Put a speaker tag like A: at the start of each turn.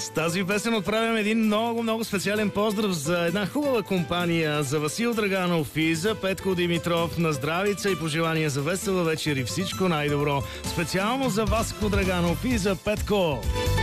A: С тази песен отправям един много специален поздрав за една хубава компания, за Васил Драганов и за Петко Димитров. На здравица и пожелания за весела вечер и всичко най-добро. Специално за Васко Драганов и за Петко.